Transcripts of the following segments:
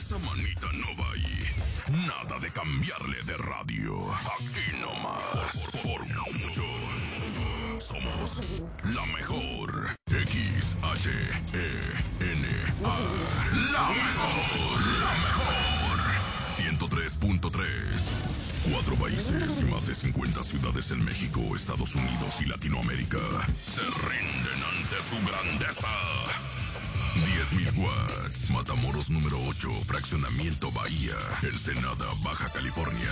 esa manita no va ahí. Nada de cambiarle de radio. Aquí nomás. Por mucho. Somos la mejor. XHENA. La mejor. La mejor. 103.3. 4 países y más de 50 ciudades en México, Estados Unidos y Latinoamérica se rinden ante su grandeza. 10.000 watts. Matamoros número 8, Fraccionamiento Bahía, Ensenada, Baja California.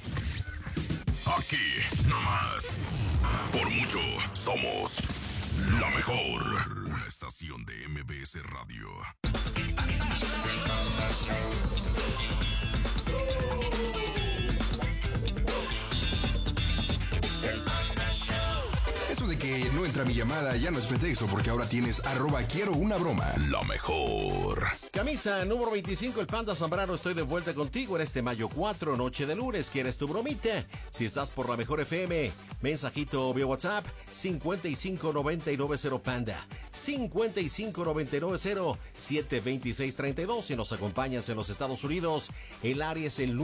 Aquí, nomás. Por mucho, somos la mejor. Una estación de MBS Radio. Eso de que no entra mi llamada ya no es pretexto, porque ahora tienes @QuieroUnaBroma. La mejor. Camisa número 25, el Panda Zambrano, estoy de vuelta contigo en este mayo 4, noche de lunes. ¿Quieres tu bromita? Si estás por la mejor FM, mensajito vía WhatsApp, 55990 Panda, 55990-72632. Si nos acompañas en los Estados Unidos, el área es el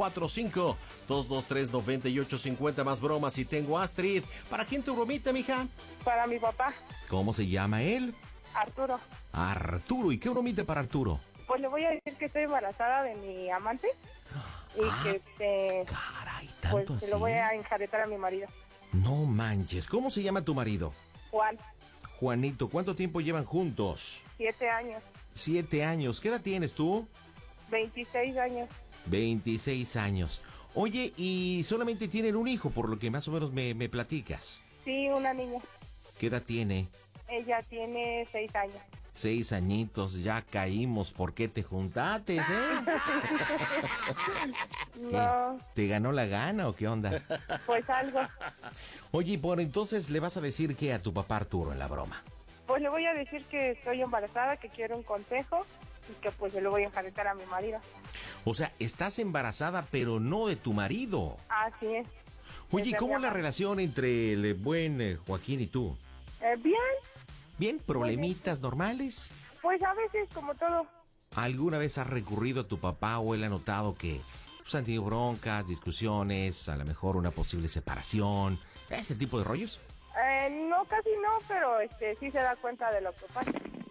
945-223-9850. Más bromas y tengo Astrid. ¿Para quién tu bromita, mija? Para mi papá, ¿Cómo se llama él? Arturo. Arturo. ¿Y qué bromita para Arturo? Pues le voy a decir que estoy embarazada de mi amante y que Caray, tanto pues así. se lo voy a enjaretar a mi marido, No manches. ¿Cómo se llama tu marido? Juan, Juanito. ¿Cuánto tiempo llevan juntos? 7 años, 7 años. ¿Qué edad tienes tú? 26 años. 26 años. Oye, y solamente tienen un hijo, por lo que más o menos me platicas. Sí, una niña. ¿Qué edad tiene? Ella tiene 6 años. 6 añitos, ya caímos. ¿Por qué te juntaste, No, ¿Te ganó la gana o qué onda? pues algo. Oye, y por entonces le vas a decir qué a tu papá Arturo en la broma. Pues le voy a decir que estoy embarazada, que quiero un consejo y que pues se lo voy a enjaretar a mi marido. O sea, estás embarazada, pero no de tu marido. Así es. Oye, ¿y Desde cómo mi es la amante. relación entre el buen Joaquín y tú? Bien, ¿Bien? ¿Problemitas normales? pues a veces como todo. ¿Alguna vez has recurrido a tu papá o él ha notado que pues, han tenido broncas, discusiones, a lo mejor una posible separación, ese tipo de rollos? No, casi no, pero sí se da cuenta de lo que pasa.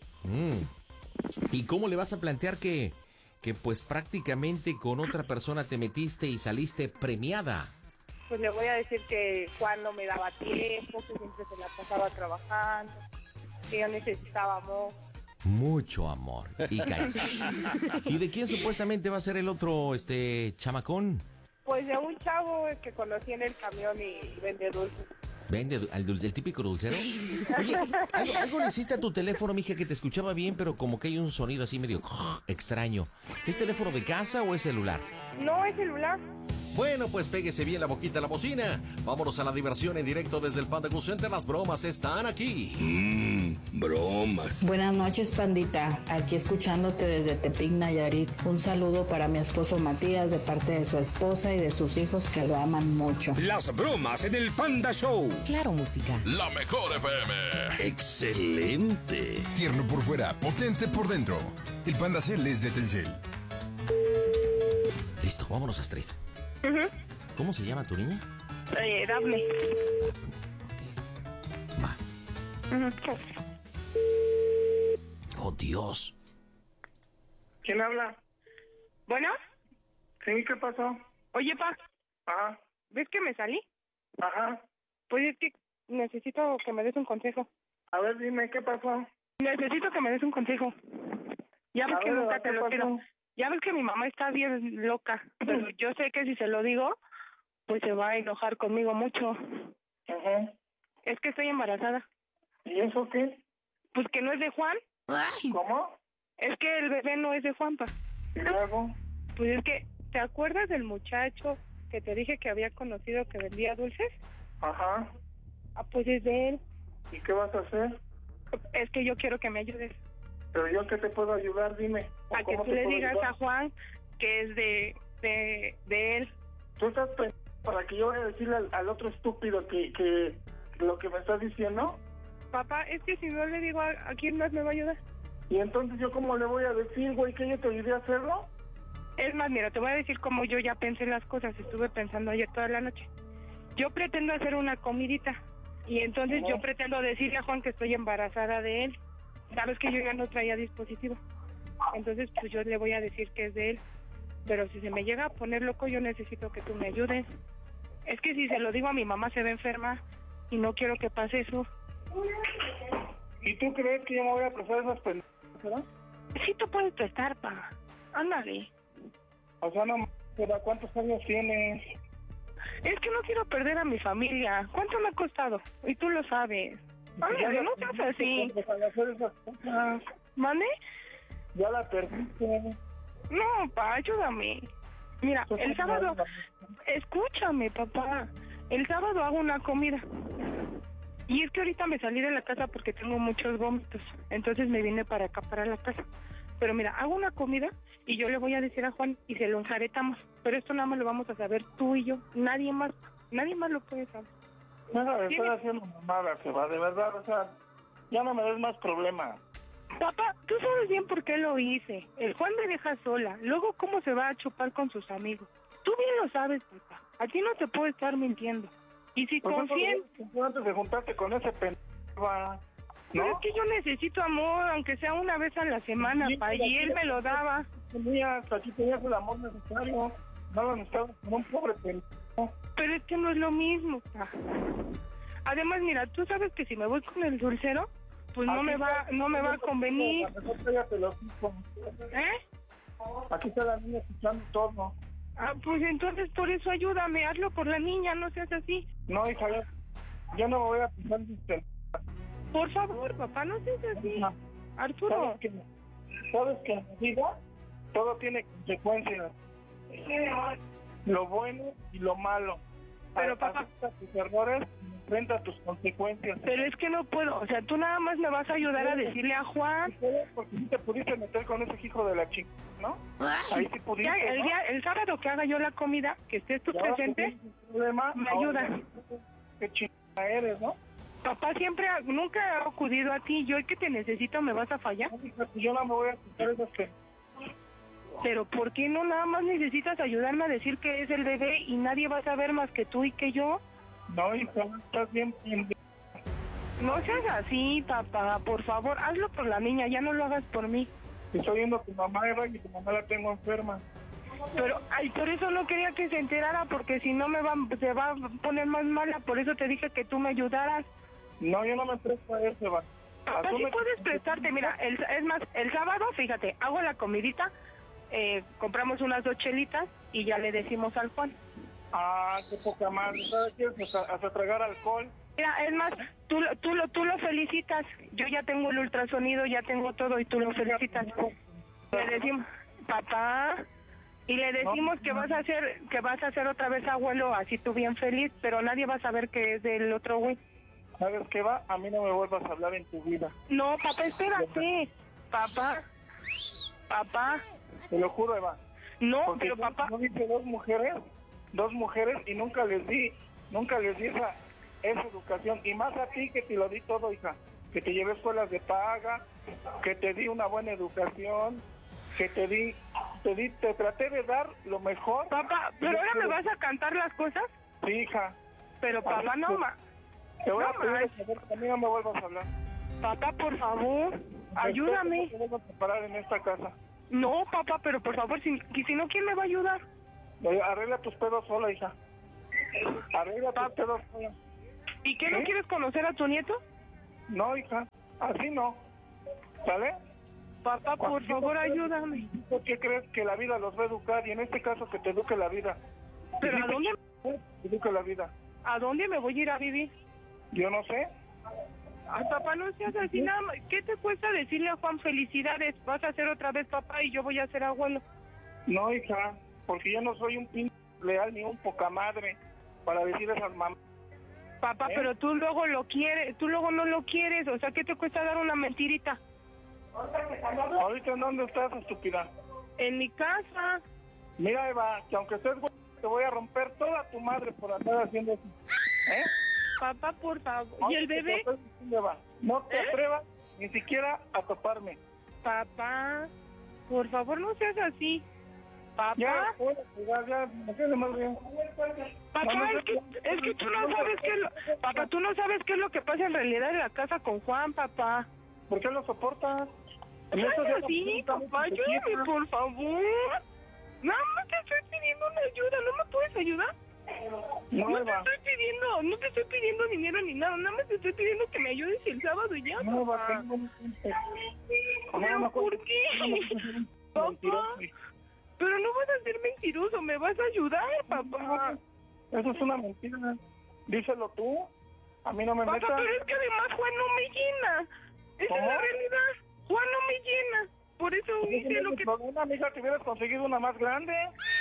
¿Y cómo le vas a plantear que pues prácticamente con otra persona te metiste y saliste premiada? Pues le voy a decir que Juan no me daba tiempo, que siempre se la pasaba trabajando, que yo necesitaba amor. Mucho amor. Y caíste. ¿Y de quién supuestamente va a ser el otro chamacón? Pues de un chavo que conocí en el camión y vende dulces. ¿Vende el típico dulcero? Oye, algo le hiciste a tu teléfono, mija, que te escuchaba bien, pero como que hay un sonido así medio extraño. ¿Es teléfono de casa o es celular? No, es celular. Bueno, pues péguese bien la boquita a la bocina. Vámonos a la diversión en directo desde el Panda Cool Center. Las bromas están aquí. Bromas. Buenas noches, pandita. Aquí escuchándote desde Tepic, Nayarit. Un saludo para mi esposo Matías de parte de su esposa y de sus hijos que lo aman mucho. Las bromas en el Panda Show. Claro, música. La mejor FM. Excelente. Tierno por fuera, potente por dentro. El Panda Cel es de Telcel. Listo, vámonos, Astrid. ¿Cómo se llama tu niña? Dable. Dafne. Ok. Va. Oh, Dios. ¿Quién habla? ¿Bueno? Sí, ¿qué pasó? Oye, pa, Ajá, ¿ves que me salí? ajá. Pues es que necesito que me des un consejo. A ver, dime, ¿qué pasó? Necesito que me des un consejo. Ya ves A que ver, nunca ¿qué te lo pasó? pido. Ya ves que mi mamá está bien loca, pero yo sé que si se lo digo, pues se va a enojar conmigo mucho. Ajá. Es que estoy embarazada. ¿Y eso qué? Pues que no es de Juan. ¿Cómo? Es que el bebé no es de Juanpa. ¿Y luego? Pues es que, ¿te acuerdas del muchacho que te dije que había conocido que vendía dulces? Ajá. Ah, pues es de él. ¿Y qué vas a hacer? Es que yo quiero que me ayudes. Pero yo, ¿qué te puedo ayudar? Dime. ¿O A que cómo tú te le puedo digas ayudar? a Juan que es de él. ¿Tú estás pensando para que yo vaya a decirle al otro estúpido que lo que me estás diciendo? Papá, es que si no le digo a quién más me va a ayudar. ¿Y entonces yo cómo le voy a decir, güey, que yo te ayudé a hacerlo? Es más, mira, te voy a decir cómo yo ya pensé las cosas. Estuve pensando ayer toda la noche. Yo pretendo hacer una comidita. Y entonces yo pretendo decirle a Juan que estoy embarazada de él. Sabes que yo ya no traía dispositivo. Entonces, pues yo le voy a decir que es de él. Pero si se me llega a poner loco, yo necesito que tú me ayudes. Es que si se lo digo a mi mamá, se ve enferma. Y no quiero que pase eso. ¿Y tú crees que yo me voy a prestar esas pendejas? Sí, tú puedes prestar, pa. Ándale. O sea, no, ¿cuántos años tienes? Es que no quiero perder a mi familia. ¿Cuánto me ha costado? Y tú lo sabes. Ándale, no seas así. Para hacer esas cosas. ¿Mande? Ya la perdiste. No, pa, ayúdame. Mira, el sábado... Escúchame, papá. El sábado hago una comida. Y es que ahorita me salí de la casa porque tengo muchos vómitos. Entonces me vine para acá, para la casa. Pero mira, hago una comida y yo le voy a decir a Juan y se lo enjaretamos. Pero esto nada más lo vamos a saber tú y yo. Nadie más lo puede saber. No, estoy haciendo mamadas, se va, de verdad, o sea, ya no me des más problemas. Papá, tú sabes bien por qué lo hice. El Juan me deja sola. Luego, ¿cómo se va a chupar con sus amigos? Tú bien lo sabes, papá. A ti no te puedo estar mintiendo. Y si confías... Antes de juntarte con ese pendejo, ¿no? Pero es que yo necesito amor, aunque sea una vez a la semana, Sí, pa, y él me lo daba. Aquí tenías el amor necesario. No lo necesitabas como un pobre pendejo. Pero es que no es lo mismo, pa. Además, mira, tú sabes que si me voy con el dulcero, pues no me va a convenir. ¿Eh? Aquí está la niña escuchando todo. Ah, pues entonces por eso ayúdame, hazlo por la niña, no seas así. No, hija, yo no me voy a pensar en usted. Por favor, papá, no seas así. Arturo. ¿Sabes que en la vida todo tiene consecuencias? Lo bueno y lo malo. Pero papá... Acepta tus errores, enfrenta tus consecuencias. Pero es que no puedo, o sea, tú nada más me vas a ayudar a decirle a Juan. Porque sí te pudiste meter con ese hijo de la chica, ¿no? Ahí sí pudiste, Ya, ¿no? el sábado que haga yo la comida, que estés tú presente, me ayudas. Qué chingada eres, ¿no? Papá siempre, nunca ha acudido a ti. Yo el que te necesito, ¿me vas a fallar? Yo no me voy a quitar esas que... Pero ¿por qué no nada más necesitas ayudarme a decir que es el bebé y nadie va a saber más que tú y que yo? No, hija, estás bien pendeja. No seas así, papá, por favor, hazlo por la niña, ya no lo hagas por mí. Estoy viendo a tu mamá, Eva, y tu mamá la tengo enferma. Pero, ay, por eso no quería que se enterara, porque si no se va a poner más mala, por eso te dije que tú me ayudaras. No, yo no me presto a eso, Eva. Papá, sí puedes prestarte, mira, es más, el sábado, fíjate, hago la comidita, compramos unas 2 chelitas y ya le decimos al Juan. Ah, qué poca madre, ¿sabes qué? Hasta tragar alcohol. Mira, es más, tú lo felicitas, yo ya tengo el ultrasonido, ya tengo todo y tú lo felicitas. Le decimos, papá, y le decimos que vas a hacer otra vez abuelo, así tú bien feliz, pero nadie va a saber que es del otro güey. ¿Sabes qué, va? A mí no me vuelvas a hablar en tu vida. No, papá, espérate. Papá. Te lo juro, Eva. No, porque pero papá... Yo hice dos mujeres y nunca les di esa educación. Y más a ti, que te lo di todo, hija. Que te llevé escuelas de paga, que te di una buena educación, que te traté de dar lo mejor. Papá, ¿pero ahora me vas a cantar las cosas? Sí, hija. Pero papá, no más. Te voy a pedir que a mí no me vuelvas a hablar. Papá, por favor, ayúdame. No te vuelvas a parar en esta casa. No, papá, pero por favor, si no, ¿quién me va a ayudar? Arregla tus pedos sola, hija. Arregla tus pedos sola. ¿Y qué, no quieres conocer a tu nieto? No, hija, así no. ¿Sale? Papá, por favor, ayúdame. ¿Por qué crees que la vida los va a educar? Y en este caso que te eduque la vida. ¿Pero a dónde? Te eduque la vida. ¿A dónde me voy a ir a vivir? Yo no sé. Ay, papá, no seas así nada más. ¿Qué te cuesta decirle a Juan felicidades? Vas a ser otra vez papá y yo voy a ser abuelo. No, hija, porque yo no soy un pinche leal ni un poca madre para decir esas mamás. Papá, pero tú luego lo quieres, tú luego no lo quieres, o sea, ¿qué te cuesta dar una mentirita? ¿Ahorita en dónde estás, estúpida? En mi casa. Mira, Eva, que aunque estés güey, te voy a romper toda tu madre por andar haciendo eso. ¿Eh? Papá, por favor. ¿Y el bebé? No te atrevas ni siquiera a toparme. Papá, por favor, no seas así. Papá. Ya, ya, me quedé más bien. Papá, No, es que tú no sabes papá, tú no sabes qué es lo que pasa en realidad en la casa con Juan, papá. ¿Por qué lo soportas? Sí, papá, ayúdame, por favor. Nada más te estoy pidiendo una ayuda, ¿no me puedes ayudar? No te estoy pidiendo dinero ni nada, nada más te estoy pidiendo que me ayudes el sábado y ya, papá. ¿Pero por qué? Papá, pero no vas a ser mentiroso, me vas a ayudar, papá. Eso es una mentira. Díselo tú. A mí no me metas. Papá, pero es que además Juan no me llena. Esa es la realidad. Juan no me llena. Por eso hice lo que... Una amiga que hubieras conseguido una más grande.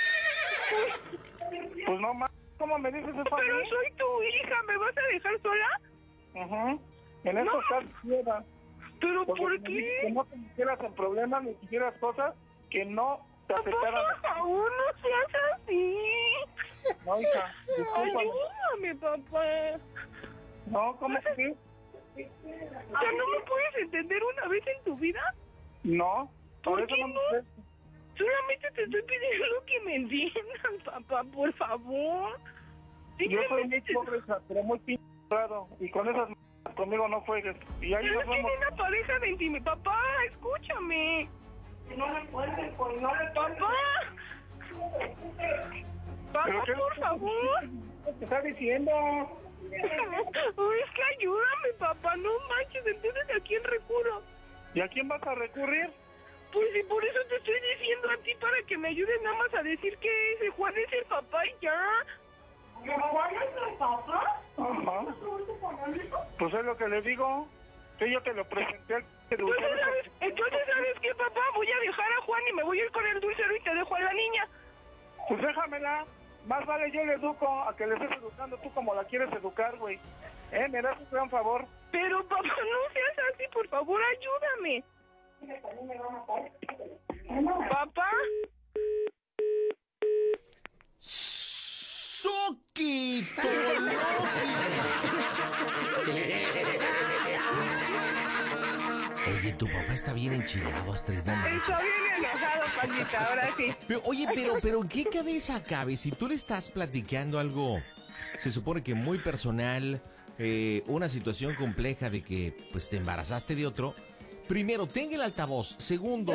Pues no más. ¿Cómo me dices eso a mí? Pero soy tu hija, ¿me vas a dejar sola? Ajá. En estos casos, quiera. ¿Pero por qué? Que no te metieras en problemas ni quisieras cosas que no te afectaran. Por favor, no seas así. No, hija, discúlpame. Ayúdame, papá. No, ¿cómo que sí? ¿Ya no me puedes entender una vez en tu vida? No, por eso qué no no? me... Solamente te estoy pidiendo que me entiendas, papá, por favor. Yo soy muy pobre, pero muy pinchado. Y con esas conmigo no juegues. Y ahí Pero nos vamos. tiene una pareja de intimidad. Papá, escúchame. No me puedes, pues no le... Papá. Papá, por favor. ¿Qué te está diciendo? Ay, es que ayúdame, papá, no manches, entonces ¿a quién recurro? ¿Y a quién vas a recurrir? Pues sí, por eso te estoy diciendo a ti, para que me ayudes nada más a decir que ese Juan es el papá y ya. ¿Juan es el papá? Ajá. Pues es lo que le digo, que yo te lo presenté al Entonces, ¿sabes qué, papá? Voy a dejar a Juan y me voy a ir con el dulcero y te dejo a la niña. Pues déjamela. Más vale yo le educo a que le estés educando tú como la quieres educar, güey. Me das un gran favor. Pero, papá, no seas así, por favor, ayúdame. ¿Papá? ¡Soquito! Oye, tu papá está bien enchilado, Astrid. No manches. Está bien enojado, Paquita, ahora sí. Pero, oye, pero ¿en qué cabeza cabe? Si tú le estás platicando algo, se supone que muy personal, una situación compleja de que pues te embarazaste de otro, primero, tenga el altavoz. Segundo,